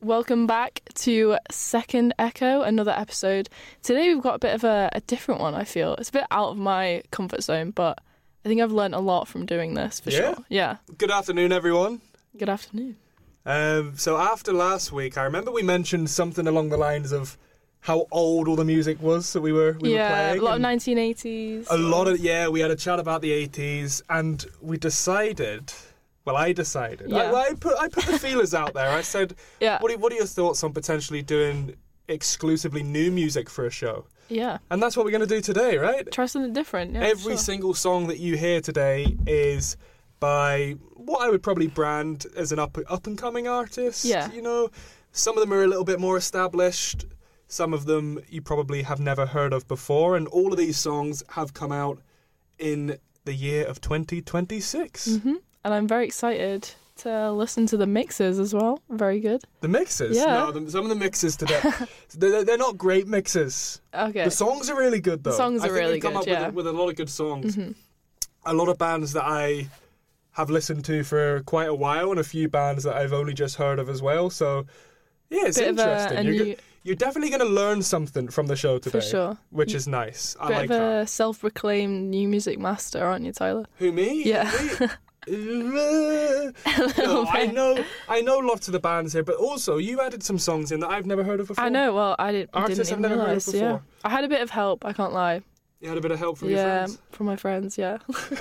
welcome back to Second Echo, another episode. Today we've got a bit of a different one, I feel. It's a bit out of my comfort zone, but I think I've learnt a lot from doing this, for sure. Yeah. Good afternoon, everyone. Good afternoon. So after last week, I remember we mentioned something along the lines of how old all the music was that we were playing. Yeah, a lot of 1980s. We had a chat about the 80s, and we decided... Well, I decided. Yeah. I put the feelers out there. I said, Yeah. What are your thoughts on potentially doing exclusively new music for a show? Yeah. And that's what we're going to do today, right? Try something different. Yeah, Every single song that you hear today is by what I would probably brand as an up-and-coming artist. Yeah. You know, some of them are a little bit more established. Some of them you probably have never heard of before. And all of these songs have come out in the year of 2026. Mm-hmm. And I'm very excited to listen to the mixes as well. Very good. The mixes? Yeah. No, some of the mixes today, they're not great mixes. Okay. The songs are really good, though. The songs are really we've come good, up yeah. with a lot of good songs. Mm-hmm. A lot of bands that I have listened to for quite a while, and a few bands that I've only just heard of as well. So, yeah, it's interesting. You're definitely going to learn something from the show today. For sure. Which is nice. I Bit like of that. a self-proclaimed new music master, aren't you, Tyler? Who, me? Yeah. No, I know lots of the bands here, but also you added some songs in that I've never heard of before. I know, well, I didn't Artists I've even never heard of realise, before. yeah. I had a bit of help, I can't lie. You had a bit of help from your friends? Yeah, from my friends, yeah.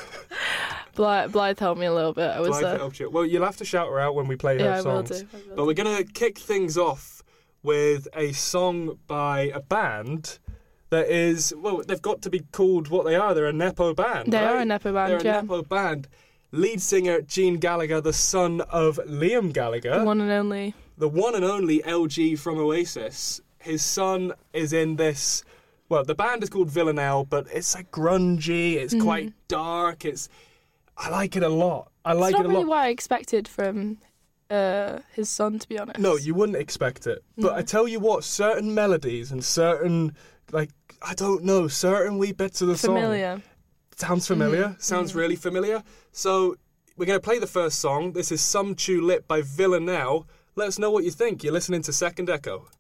Blythe helped me a little bit. Blythe helped you. Well, you'll have to shout her out when we play her songs. I will do. But we're going to kick things off with a song by a band that is, well, they've got to be called what they are. They're a Nepo band, They right? are a Nepo band, They're a yeah. Nepo band. Lead singer Gene Gallagher, the son of Liam Gallagher. The one and only. The one and only LG from Oasis. His son is in this... Well, the band is called Villanelle, but it's like grungy, it's quite dark, I like it a lot. It's not really what I expected from his son, to be honest. No, you wouldn't expect it. But I tell you what, certain melodies and certain, certain wee bits of the song... Sounds familiar. Sounds really familiar. So we're going to play the first song. This is Some Tulip by Villanelle. Let us know what you think. You're listening to Second Echo.